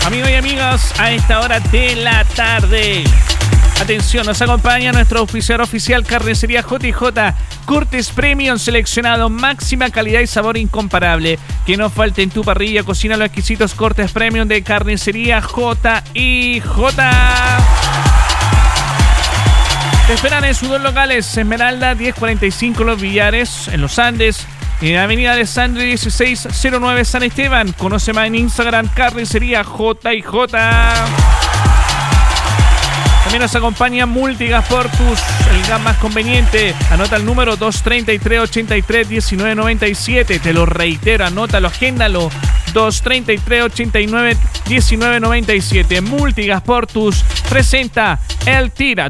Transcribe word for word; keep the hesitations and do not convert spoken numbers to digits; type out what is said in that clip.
Amigos y amigas, a esta hora de la tarde. Atención, nos acompaña nuestro auspiciador oficial Carnicería J y J. Cortes Premium seleccionado, máxima calidad y sabor incomparable. Que no falte en tu parrilla, cocina los exquisitos cortes Premium de Carnicería J y J. Te esperan en sus dos locales, Esmeralda diez cuarenta y cinco Los Villares, en Los Andes, y en Avenida Alessandri dieciséis cero nueve San Esteban. Conoce más en Instagram, Carnicería J y J. También nos acompaña Multigas Portus, el gas más conveniente. Anota el número dos treinta y tres, ochenta y tres, diecinueve noventa y siete. Te lo reitero, anótalo, agéndalo. dos treinta y tres, ochenta y nueve, diecinueve noventa y siete. Multigas Portus presenta El Tira